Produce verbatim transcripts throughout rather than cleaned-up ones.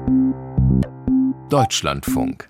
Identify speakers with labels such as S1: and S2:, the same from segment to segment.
S1: Deutschlandfunk.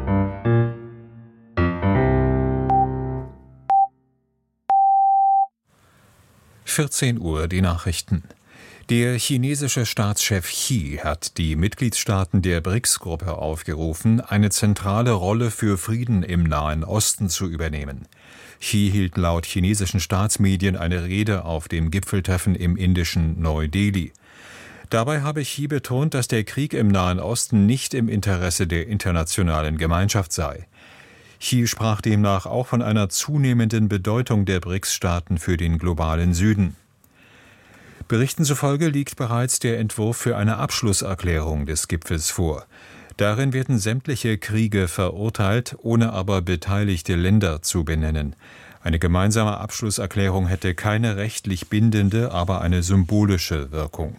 S2: vierzehn Uhr, die Nachrichten. Der chinesische Staatschef Xi hat die Mitgliedstaaten der B R I C S-Gruppe aufgerufen, eine zentrale Rolle für Frieden im Nahen Osten zu übernehmen. Xi hielt laut chinesischen Staatsmedien eine Rede auf dem Gipfeltreffen im indischen Neu-Delhi. Dabei habe Xi betont, dass der Krieg im Nahen Osten nicht im Interesse der internationalen Gemeinschaft sei. Xi sprach demnach auch von einer zunehmenden Bedeutung der B R I C S-Staaten für den globalen Süden. Berichten zufolge liegt bereits der Entwurf für eine Abschlusserklärung des Gipfels vor. Darin werden sämtliche Kriege verurteilt, ohne aber beteiligte Länder zu benennen. Eine gemeinsame Abschlusserklärung hätte keine rechtlich bindende, aber eine symbolische Wirkung.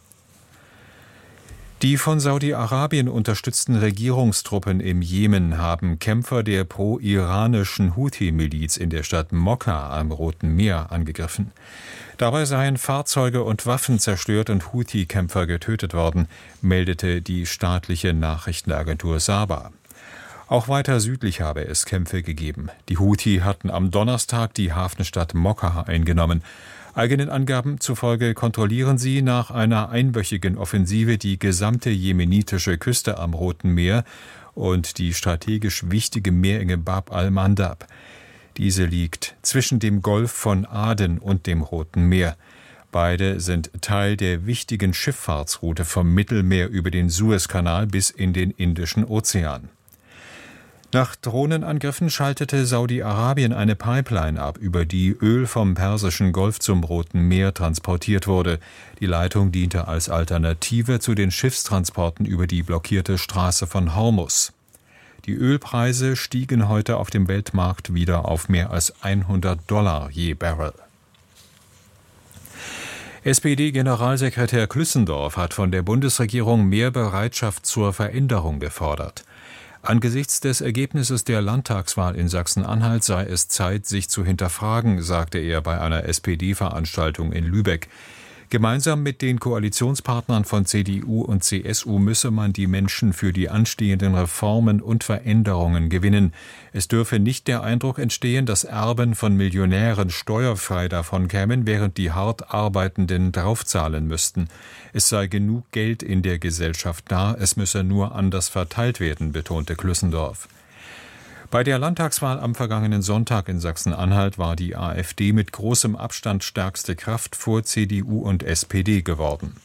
S2: Die von Saudi-Arabien unterstützten Regierungstruppen im Jemen haben Kämpfer der pro-iranischen Houthi-Miliz in der Stadt Mokka am Roten Meer angegriffen. Dabei seien Fahrzeuge und Waffen zerstört und Houthi-Kämpfer getötet worden, meldete die staatliche Nachrichtenagentur Saba. Auch weiter südlich habe es Kämpfe gegeben. Die Houthi hatten am Donnerstag die Hafenstadt Mokka eingenommen. Eigenen Angaben zufolge kontrollieren sie nach einer einwöchigen Offensive die gesamte jemenitische Küste am Roten Meer und die strategisch wichtige Meerenge Bab al-Mandab. Diese liegt zwischen dem Golf von Aden und dem Roten Meer. Beide sind Teil der wichtigen Schifffahrtsroute vom Mittelmeer über den Suezkanal bis in den Indischen Ozean. Nach Drohnenangriffen schaltete Saudi-Arabien eine Pipeline ab, über die Öl vom Persischen Golf zum Roten Meer transportiert wurde. Die Leitung diente als Alternative zu den Schiffstransporten über die blockierte Straße von Hormuz. Die Ölpreise stiegen heute auf dem Weltmarkt wieder auf mehr als hundert Dollar je Barrel. S P D-Generalsekretär Klüssendorf hat von der Bundesregierung mehr Bereitschaft zur Veränderung gefordert. Angesichts des Ergebnisses der Landtagswahl in Sachsen-Anhalt sei es Zeit, sich zu hinterfragen, sagte er bei einer S P D-Veranstaltung in Lübeck. Gemeinsam mit den Koalitionspartnern von C D U und C S U müsse man die Menschen für die anstehenden Reformen und Veränderungen gewinnen. Es dürfe nicht der Eindruck entstehen, dass Erben von Millionären steuerfrei davon kämen, während die hart Arbeitenden draufzahlen müssten. Es sei genug Geld in der Gesellschaft da, es müsse nur anders verteilt werden, betonte Klüssendorf. Bei der Landtagswahl am vergangenen Sonntag in Sachsen-Anhalt war die AfD mit großem Abstand stärkste Kraft vor C D U und S P D geworden.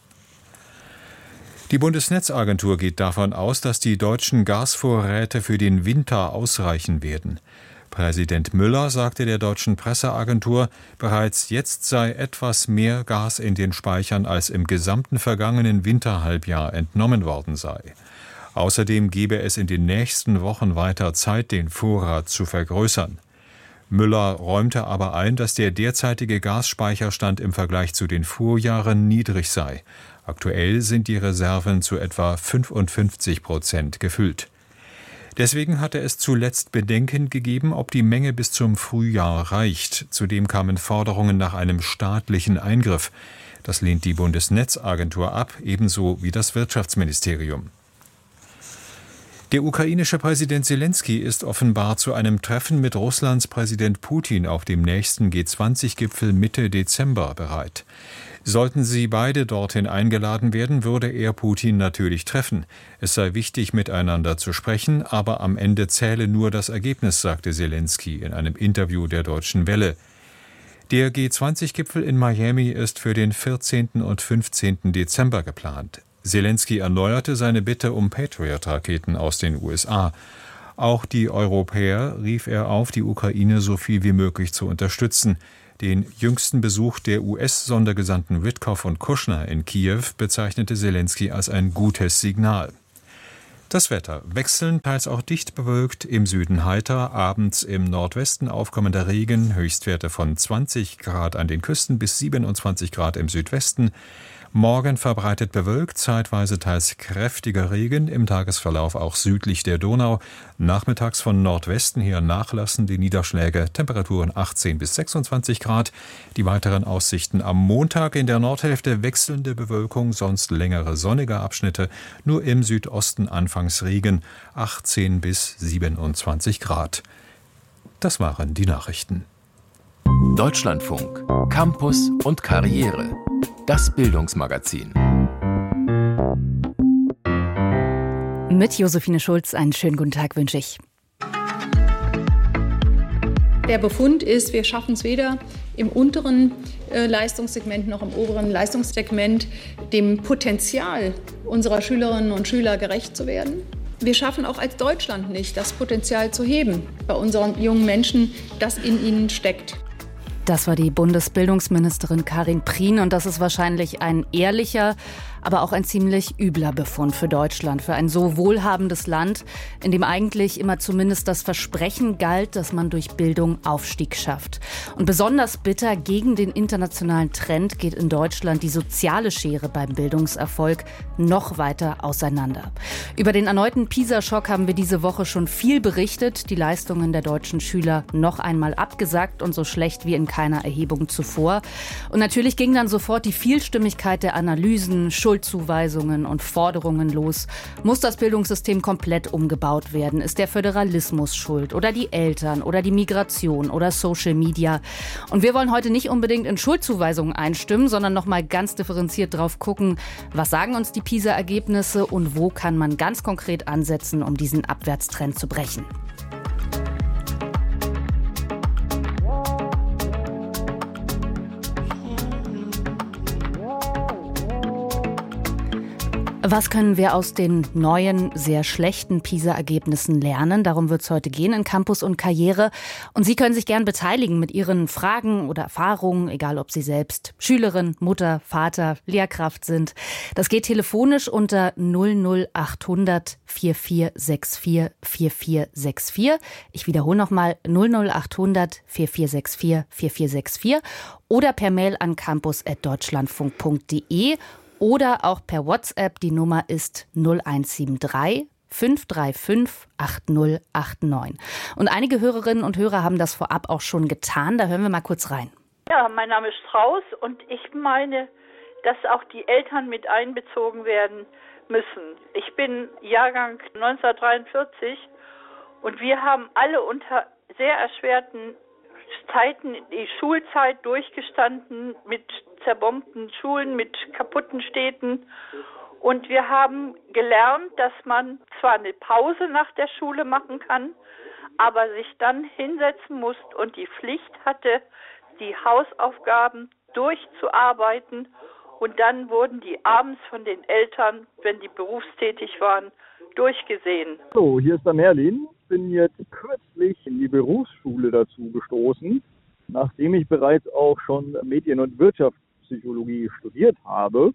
S2: Die Bundesnetzagentur geht davon aus, dass die deutschen Gasvorräte für den Winter ausreichen werden. Präsident Müller sagte der deutschen Presseagentur, bereits jetzt sei etwas mehr Gas in den Speichern, als im gesamten vergangenen Winterhalbjahr entnommen worden sei. Außerdem gebe es in den nächsten Wochen weiter Zeit, den Vorrat zu vergrößern. Müller räumte aber ein, dass der derzeitige Gasspeicherstand im Vergleich zu den Vorjahren niedrig sei. Aktuell sind die Reserven zu etwa fünfundfünfzig Prozent gefüllt. Deswegen hatte es zuletzt Bedenken gegeben, ob die Menge bis zum Frühjahr reicht. Zudem kamen Forderungen nach einem staatlichen Eingriff. Das lehnt die Bundesnetzagentur ab, ebenso wie das Wirtschaftsministerium. Der ukrainische Präsident Selenskyj ist offenbar zu einem Treffen mit Russlands Präsident Putin auf dem nächsten G zwanzig Gipfel Mitte Dezember bereit. Sollten sie beide dorthin eingeladen werden, würde er Putin natürlich treffen. Es sei wichtig, miteinander zu sprechen, aber am Ende zähle nur das Ergebnis, sagte Selenskyj in einem Interview der Deutschen Welle. Der G zwanzig Gipfel in Miami ist für den vierzehnten und fünfzehnten Dezember geplant. Selenskyj erneuerte seine Bitte um Patriot-Raketen aus den U S A. Auch die Europäer rief er auf, die Ukraine so viel wie möglich zu unterstützen. Den jüngsten Besuch der U S-Sondergesandten Witkow und Kushner in Kiew bezeichnete Selenskyj als ein gutes Signal. Das Wetter: wechselnd, teils auch dicht bewölkt, im Süden heiter, abends im Nordwesten aufkommender Regen, Höchstwerte von zwanzig Grad an den Küsten bis siebenundzwanzig Grad im Südwesten. Morgen verbreitet bewölkt, zeitweise teils kräftiger Regen, im Tagesverlauf auch südlich der Donau. Nachmittags von Nordwesten her nachlassen die Niederschläge, Temperaturen achtzehn bis sechsundzwanzig Grad. Die weiteren Aussichten am Montag: in der Nordhälfte wechselnde Bewölkung, sonst längere sonnige Abschnitte, nur im Südosten anfangs Regen, achtzehn bis siebenundzwanzig Grad. Das waren die Nachrichten.
S1: Deutschlandfunk, Campus und Karriere. Das Bildungsmagazin.
S3: Mit Josephine Schulz einen schönen guten Tag wünsche ich.
S4: Der Befund ist, wir schaffen es weder im unteren äh, Leistungssegment noch im oberen Leistungssegment, dem Potenzial unserer Schülerinnen und Schüler gerecht zu werden. Wir schaffen auch als Deutschland nicht, das Potenzial zu heben bei unseren jungen Menschen, das in ihnen steckt.
S3: Das war die Bundesbildungsministerin Karin Prien und das ist wahrscheinlich ein ehrlicher, aber auch ein ziemlich übler Befund für Deutschland, für ein so wohlhabendes Land, in dem eigentlich immer zumindest das Versprechen galt, dass man durch Bildung Aufstieg schafft. Und besonders bitter gegen den internationalen Trend geht in Deutschland die soziale Schere beim Bildungserfolg noch weiter auseinander. Über den erneuten PISA-Schock haben wir diese Woche schon viel berichtet. Die Leistungen der deutschen Schüler noch einmal abgesackt und so schlecht wie in keiner Erhebung zuvor. Und natürlich ging dann sofort die Vielstimmigkeit der Analysen, Schuldzuweisungen und Forderungen los. Muss das Bildungssystem komplett umgebaut werden? Ist der Föderalismus schuld? Oder die Eltern? Oder die Migration? Oder Social Media? Und wir wollen heute nicht unbedingt in Schuldzuweisungen einstimmen, sondern noch mal ganz differenziert drauf gucken, was sagen uns die PISA-Ergebnisse und wo kann man ganz konkret ansetzen, um diesen Abwärtstrend zu brechen. Was können wir aus den neuen, sehr schlechten PISA-Ergebnissen lernen? Darum wird es heute gehen in Campus und Karriere. Und Sie können sich gern beteiligen mit Ihren Fragen oder Erfahrungen, egal ob Sie selbst Schülerin, Mutter, Vater, Lehrkraft sind. Das geht telefonisch unter null null achthundert vierundvierzig vierundvierzig vierundvierzig. Ich wiederhole nochmal null null achthundert vierundvierzig vierundvierzig vierundvierzig oder per Mail an campus at deutschlandfunk punkt de. Oder auch per WhatsApp, die Nummer ist null eins sieben drei fünf drei fünf acht null acht neun. Und einige Hörerinnen und Hörer haben das vorab auch schon getan. Da hören wir mal kurz rein.
S5: Ja, mein Name ist Strauß und ich meine, dass auch die Eltern mit einbezogen werden müssen. Ich bin Jahrgang neunzehnhundertdreiundvierzig und wir haben alle unter sehr erschwerten Zeiten die Schulzeit durchgestanden mit zerbombten Schulen, mit kaputten Städten. Und wir haben gelernt, dass man zwar eine Pause nach der Schule machen kann, aber sich dann hinsetzen muss und die Pflicht hatte, die Hausaufgaben durchzuarbeiten. Und dann wurden die abends von den Eltern, wenn die berufstätig waren, durchgesehen.
S6: Hallo, hier ist der Merlin. Ich bin jetzt kürzlich in die Berufsschule dazu gestoßen, nachdem ich bereits auch schon Medien- und Wirtschaftspsychologie studiert habe.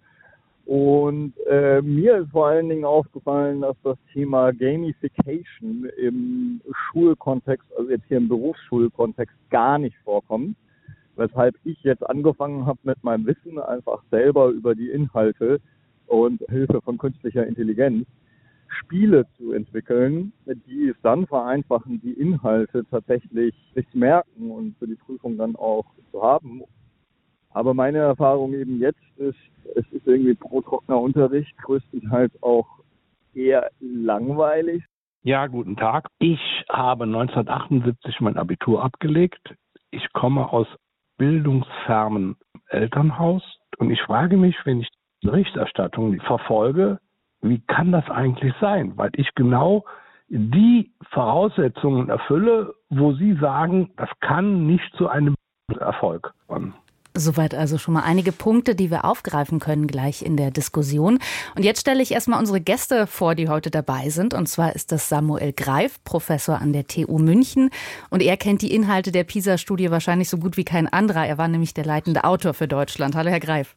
S6: Und äh, mir ist vor allen Dingen aufgefallen, dass das Thema Gamification im Schulkontext, also jetzt hier im Berufsschulkontext, gar nicht vorkommt. Weshalb ich jetzt angefangen habe, mit meinem Wissen einfach selber über die Inhalte und Hilfe von künstlicher Intelligenz Spiele zu entwickeln, die es dann vereinfachen, die Inhalte tatsächlich sich zu merken und für die Prüfung dann auch zu haben. Aber meine Erfahrung eben jetzt ist, es ist irgendwie pro trockener Unterricht größtenteils auch eher langweilig.
S7: Ja, guten Tag. Ich habe neunzehnhundertachtundsiebzig mein Abitur abgelegt. Ich komme aus bildungsfernem Elternhaus und ich frage mich, wenn ich die Berichterstattung verfolge, wie kann das eigentlich sein? Weil ich genau die Voraussetzungen erfülle, wo Sie sagen, das kann nicht zu einem Erfolg kommen.
S3: Soweit also schon mal einige Punkte, die wir aufgreifen können gleich in der Diskussion. Und jetzt stelle ich erstmal unsere Gäste vor, die heute dabei sind. Und zwar ist das Samuel Greif, Professor an der T U München. Und er kennt die Inhalte der PISA-Studie wahrscheinlich so gut wie kein anderer. Er war nämlich der leitende Autor für Deutschland. Hallo, Herr Greif.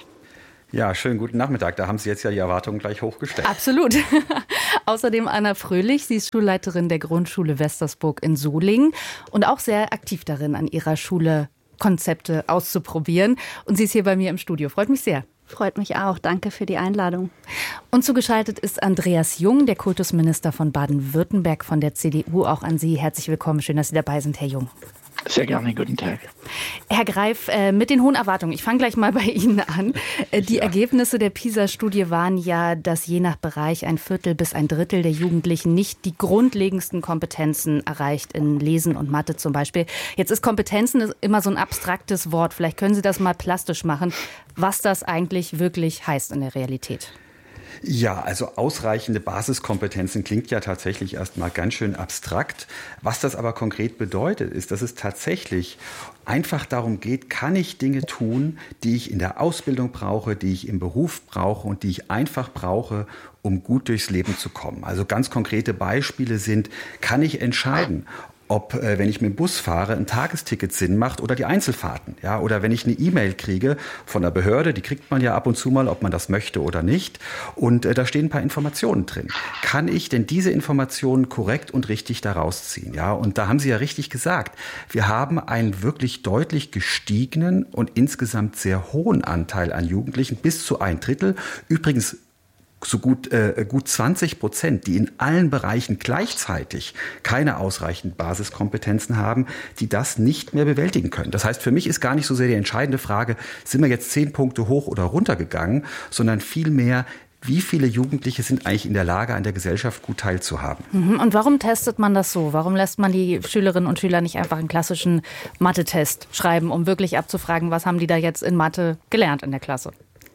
S8: Ja, schönen guten Nachmittag. Da haben Sie jetzt ja die Erwartungen gleich hochgestellt.
S3: Absolut. Außerdem Anna Fröhlich. Sie ist Schulleiterin der Grundschule Westersburg in Solingen und auch sehr aktiv darin, an ihrer Schule Konzepte auszuprobieren. Und sie ist hier bei mir im Studio. Freut mich sehr.
S9: Freut mich auch. Danke für die Einladung.
S3: Und zugeschaltet ist Andreas Jung, der Kultusminister von Baden-Württemberg von der C D U. Auch an Sie herzlich willkommen. Schön, dass Sie dabei sind, Herr Jung.
S10: Sehr gerne, guten Tag.
S3: Herr Greif, mit den hohen Erwartungen, ich fange gleich mal bei Ihnen an. Die ja. Ergebnisse der PISA-Studie waren ja, dass je nach Bereich ein Viertel bis ein Drittel der Jugendlichen nicht die grundlegendsten Kompetenzen erreicht, in Lesen und Mathe zum Beispiel. Jetzt ist Kompetenzen immer so ein abstraktes Wort. Vielleicht können Sie das mal plastisch machen, was das eigentlich wirklich heißt in der Realität.
S8: Ja, also ausreichende Basiskompetenzen klingt ja tatsächlich erstmal ganz schön abstrakt. Was das aber konkret bedeutet, ist, dass es tatsächlich einfach darum geht, kann ich Dinge tun, die ich in der Ausbildung brauche, die ich im Beruf brauche und die ich einfach brauche, um gut durchs Leben zu kommen. Also ganz konkrete Beispiele sind, kann ich entscheiden, ob, äh, wenn ich mit dem Bus fahre, ein Tagesticket Sinn macht oder die Einzelfahrten. Ja? Oder wenn ich eine E-Mail kriege von der Behörde, die kriegt man ja ab und zu mal, ob man das möchte oder nicht. Und äh, da stehen ein paar Informationen drin. Kann ich denn diese Informationen korrekt und richtig daraus ziehen? Ja? Und da haben Sie ja richtig gesagt, wir haben einen wirklich deutlich gestiegenen und insgesamt sehr hohen Anteil an Jugendlichen, bis zu ein Drittel. Übrigens so gut, äh, gut zwanzig Prozent, die in allen Bereichen gleichzeitig keine ausreichenden Basiskompetenzen haben, die das nicht mehr bewältigen können. Das heißt, für mich ist gar nicht so sehr die entscheidende Frage, sind wir jetzt zehn Punkte hoch oder runter gegangen, sondern vielmehr, wie viele Jugendliche sind eigentlich in der Lage, an der Gesellschaft gut teilzuhaben.
S3: Und warum testet man das so? Warum lässt man die Schülerinnen und Schüler nicht einfach einen klassischen Mathe-Test schreiben, um wirklich abzufragen, was haben die da jetzt in Mathe gelernt in der Klasse?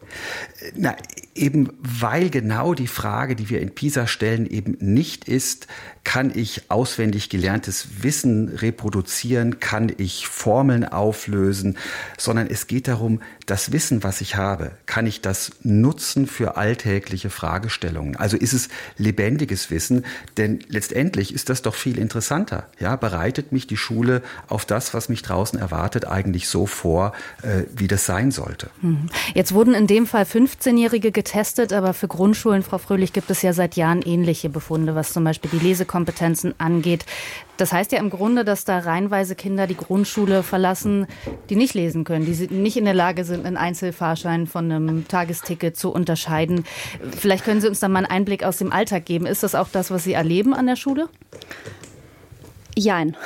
S8: Na, eben weil genau die Frage, die wir in PISA stellen, eben nicht ist, kann ich auswendig gelerntes Wissen reproduzieren, kann ich Formeln auflösen, sondern es geht darum, das Wissen, was ich habe, kann ich das nutzen für alltägliche Fragestellungen. Also ist es lebendiges Wissen, denn letztendlich ist das doch viel interessanter. Ja, bereitet mich die Schule auf das, was mich draußen erwartet, eigentlich so vor, äh, wie das sein sollte.
S3: Jetzt wurden in dem Fall fünfzehnjährige getestet, aber für Grundschulen, Frau Fröhlich, gibt es ja seit Jahren ähnliche Befunde, was zum Beispiel die Lesekompetenzen angeht. Das heißt ja im Grunde, dass da reihenweise Kinder die Grundschule verlassen, die nicht lesen können, die nicht in der Lage sind, einen Einzelfahrschein von einem Tagesticket zu unterscheiden. Vielleicht können Sie uns da mal einen Einblick aus dem Alltag geben. Ist das auch das, was Sie erleben an der Schule?
S9: Jein.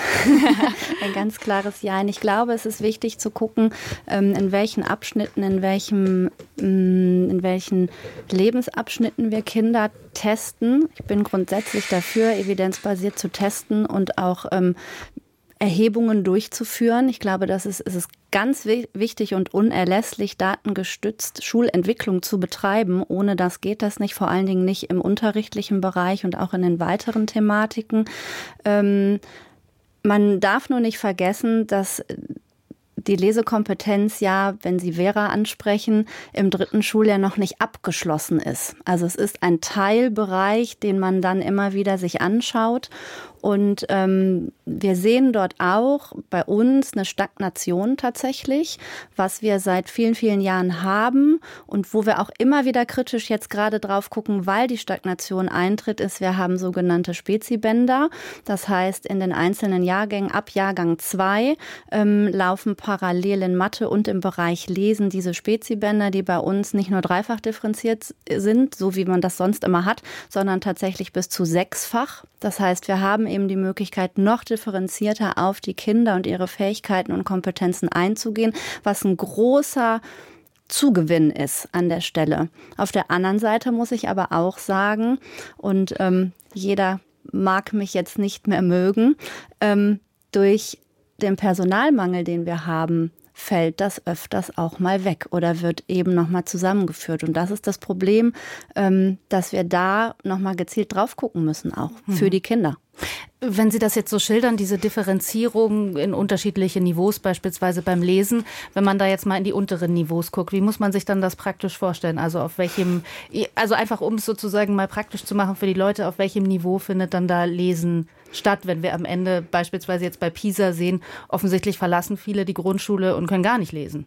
S9: Ein ganz klares Jein. Ich glaube, es ist wichtig zu gucken, in welchen Abschnitten, in welchem, in welchen Lebensabschnitten wir Kinder testen. Ich bin grundsätzlich dafür, evidenzbasiert zu testen und auch ähm, Erhebungen durchzuführen. Ich glaube, das ist, es ist ganz wichtig und unerlässlich, datengestützt Schulentwicklung zu betreiben. Ohne das geht das nicht, vor allen Dingen nicht im unterrichtlichen Bereich und auch in den weiteren Thematiken. Ähm, man darf nur nicht vergessen, dass die Lesekompetenz ja, wenn Sie Vera ansprechen, im dritten Schuljahr noch nicht abgeschlossen ist. Also es ist ein Teilbereich, den man dann immer wieder sich anschaut. Und ähm, wir sehen dort auch bei uns eine Stagnation tatsächlich, was wir seit vielen, vielen Jahren haben und wo wir auch immer wieder kritisch jetzt gerade drauf gucken, weil die Stagnation eintritt, ist, wir haben sogenannte Spezibänder. Das heißt, in den einzelnen Jahrgängen ab Jahrgang zwei ähm, laufen parallel in Mathe und im Bereich Lesen diese Spezibänder, die bei uns nicht nur dreifach differenziert sind, so wie man das sonst immer hat, sondern tatsächlich bis zu sechsfach. Das heißt, wir haben eben die Möglichkeit, noch differenzierter auf die Kinder und ihre Fähigkeiten und Kompetenzen einzugehen, was ein großer Zugewinn ist an der Stelle. Auf der anderen Seite muss ich aber auch sagen, und ähm, jeder mag mich jetzt nicht mehr mögen, ähm, durch den Personalmangel, den wir haben, fällt das öfters auch mal weg oder wird eben nochmal zusammengeführt. Und das ist das Problem, ähm, dass wir da nochmal gezielt drauf gucken müssen, auch für die Kinder.
S3: Wenn Sie das jetzt so schildern, diese Differenzierung in unterschiedliche Niveaus, beispielsweise beim Lesen, wenn man da jetzt mal in die unteren Niveaus guckt, wie muss man sich dann das praktisch vorstellen? Also auf welchem, also einfach um es sozusagen mal praktisch zu machen für die Leute, auf welchem Niveau findet dann da Lesen statt, wenn wir am Ende beispielsweise jetzt bei PISA sehen, offensichtlich verlassen viele die Grundschule und können gar nicht lesen.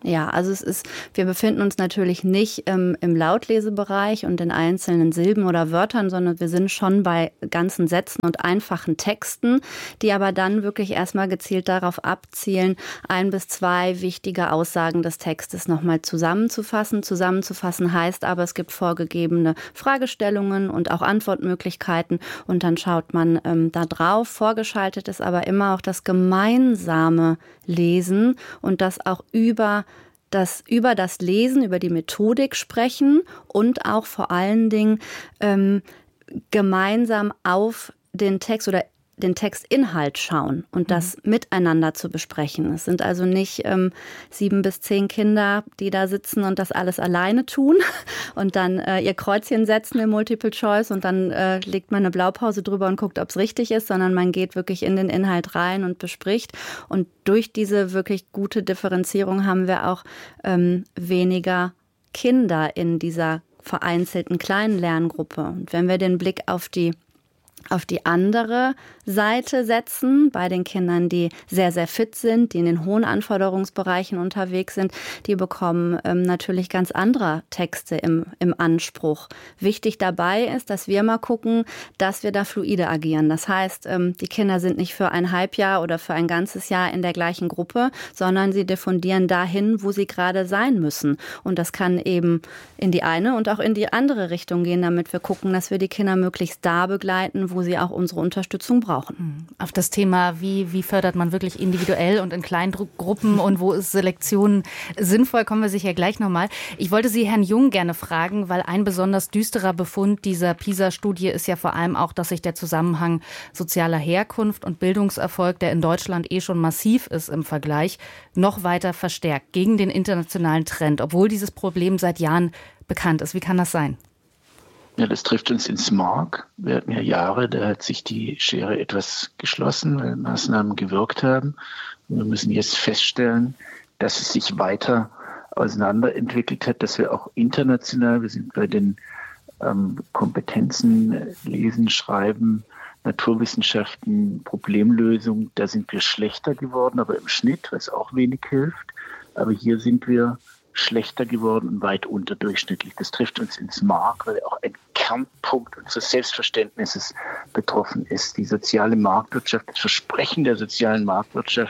S9: Ja, also es ist, wir befinden uns natürlich nicht ähm, im Lautlesebereich und in einzelnen Silben oder Wörtern, sondern wir sind schon bei ganzen Sätzen und einfachen Texten, die aber dann wirklich erstmal gezielt darauf abzielen, ein bis zwei wichtige Aussagen des Textes nochmal zusammenzufassen. Zusammenzufassen heißt aber, es gibt vorgegebene Fragestellungen und auch Antwortmöglichkeiten und dann schaut man ähm, da drauf. Vorgeschaltet ist aber immer auch das gemeinsame Lesen und das auch über das über das Lesen, über die Methodik sprechen und auch vor allen Dingen ähm, gemeinsam auf den Text oder den Textinhalt schauen und das mhm. miteinander zu besprechen. Es sind also nicht ähm, sieben bis zehn Kinder, die da sitzen und das alles alleine tun und dann äh, ihr Kreuzchen setzen im Multiple Choice und dann äh, legt man eine Blaupause drüber und guckt, ob es richtig ist, sondern man geht wirklich in den Inhalt rein und bespricht. Und durch diese wirklich gute Differenzierung haben wir auch ähm, weniger Kinder in dieser vereinzelten kleinen Lerngruppe. Und wenn wir den Blick auf die auf die andere Seite setzen, bei den Kindern, die sehr, sehr fit sind, die in den hohen Anforderungsbereichen unterwegs sind, die bekommen ähm, natürlich ganz andere Texte im, im Anspruch. Wichtig dabei ist, dass wir mal gucken, dass wir da fluide agieren. Das heißt, ähm, die Kinder sind nicht für ein Halbjahr oder für ein ganzes Jahr in der gleichen Gruppe, sondern sie diffundieren dahin, wo sie gerade sein müssen. Und das kann eben in die eine und auch in die andere Richtung gehen, damit wir gucken, dass wir die Kinder möglichst da begleiten, wo sie auch unsere Unterstützung brauchen.
S3: Auf das Thema, wie, wie fördert man wirklich individuell und in kleinen Gruppen und wo ist Selektion sinnvoll, kommen wir sicher gleich nochmal. Ich wollte Sie, Herrn Jung, gerne fragen, weil ein besonders düsterer Befund dieser PISA-Studie ist ja vor allem auch, dass sich der Zusammenhang sozialer Herkunft und Bildungserfolg, der in Deutschland eh schon massiv ist im Vergleich, noch weiter verstärkt gegen den internationalen Trend, obwohl dieses Problem seit Jahren bekannt ist. Wie kann das sein?
S10: Ja, das trifft uns ins Mark. Wir hatten ja Jahre, da hat sich die Schere etwas geschlossen, weil Maßnahmen gewirkt haben. Und wir müssen jetzt feststellen, dass es sich weiter auseinanderentwickelt hat, dass wir auch international, wir sind bei den ähm, Kompetenzen Lesen, Schreiben, Naturwissenschaften, Problemlösung, da sind wir schlechter geworden, aber im Schnitt, was auch wenig hilft. Aber hier sind wir schlechter geworden und weit unterdurchschnittlich. Das trifft uns ins Mark, weil auch ein Kernpunkt unseres Selbstverständnisses betroffen ist. Die soziale Marktwirtschaft, das Versprechen der sozialen Marktwirtschaft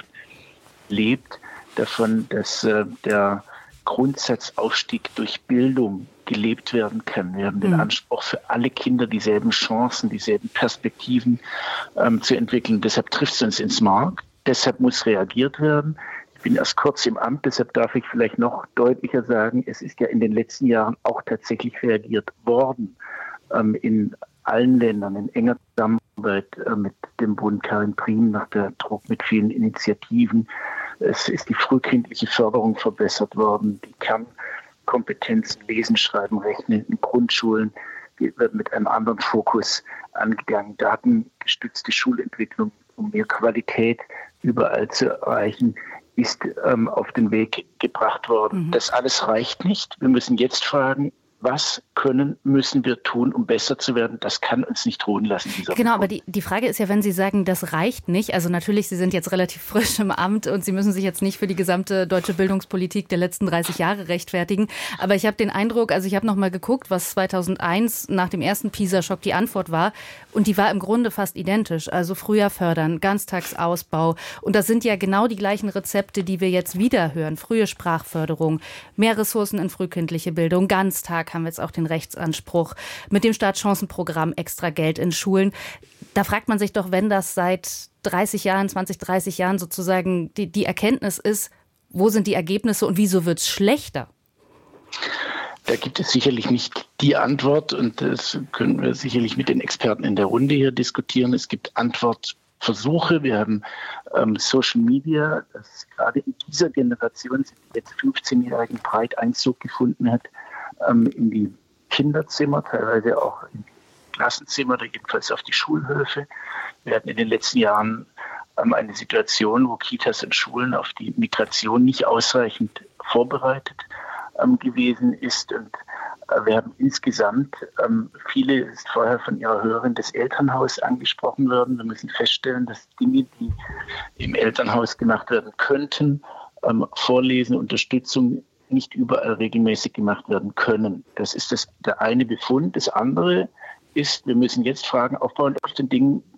S10: lebt davon, dass äh, der Grundsatzaufstieg durch Bildung gelebt werden kann. Wir haben den mhm. Anspruch, für alle Kinder dieselben Chancen, dieselben Perspektiven ähm, zu entwickeln. Deshalb trifft es uns ins Mark. Deshalb muss reagiert werden. Ich bin erst kurz im Amt, deshalb darf ich vielleicht noch deutlicher sagen, es ist ja in den letzten Jahren auch tatsächlich reagiert worden. Ähm, in allen Ländern, in enger Zusammenarbeit äh, mit dem Bund Karin Prien, nach der Druck mit vielen Initiativen. Es ist die frühkindliche Förderung verbessert worden, die Kernkompetenzen Lesen, Schreiben, Rechnen in Grundschulen wird mit einem anderen Fokus angegangen. Datengestützte Schulentwicklung, um mehr Qualität überall zu erreichen, ist ähm, auf den Weg gebracht worden. Mhm. Das alles reicht nicht. Wir müssen jetzt fragen, was können, müssen wir tun, um besser zu werden? Das kann uns nicht ruhen lassen. Dieser
S3: genau, Punkt. Aber die, die Frage ist ja, wenn Sie sagen, das reicht nicht, also natürlich, Sie sind jetzt relativ frisch im Amt und Sie müssen sich jetzt nicht für die gesamte deutsche Bildungspolitik der letzten dreißig Jahre rechtfertigen, aber ich habe den Eindruck, also ich habe noch mal geguckt, was zweitausendeins nach dem ersten PISA-Schock die Antwort war und die war im Grunde fast identisch, also früher fördern, Ganztagsausbau und das sind ja genau die gleichen Rezepte, die wir jetzt wieder hören, frühe Sprachförderung, mehr Ressourcen in frühkindliche Bildung, Ganztag, haben wir jetzt auch den Rechtsanspruch, mit dem Startchancenprogramm extra Geld in Schulen. Da fragt man sich doch, wenn das seit dreißig Jahren, zwanzig, dreißig Jahren sozusagen die, die Erkenntnis ist, wo sind die Ergebnisse und wieso wird es schlechter?
S10: Da gibt es sicherlich nicht die Antwort und das können wir sicherlich mit den Experten in der Runde hier diskutieren. Es gibt Antwortversuche. Wir haben ähm, Social Media, das gerade in dieser Generation, die jetzt fünfzehnjährigen breit Einzug gefunden hat, in die Kinderzimmer, teilweise auch in die Klassenzimmer oder jedenfalls auf die Schulhöfe. Wir hatten in den letzten Jahren eine Situation, wo Kitas und Schulen auf die Migration nicht ausreichend vorbereitet gewesen ist. Und wir haben insgesamt, viele ist vorher von Ihrer Hörerin des Elternhaus angesprochen worden. Wir müssen feststellen, dass Dinge, die im Elternhaus gemacht werden könnten, ähm, Vorlesen, Unterstützung nicht überall regelmäßig gemacht werden können. Das ist das, der eine Befund. Das andere ist, wir müssen jetzt Fragen aufbauen auf den Dingen,